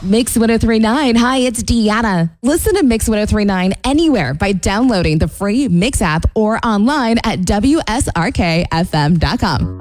Mix 1039. Hi, it's Deanna. Listen to Mix 1039 anywhere by downloading the free Mix app or online at WSRKFM.com.